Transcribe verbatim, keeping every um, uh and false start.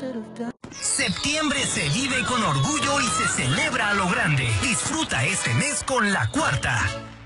Septiembre se vive con orgullo y se celebra a lo grande. Disfruta este mes con La Cuarta.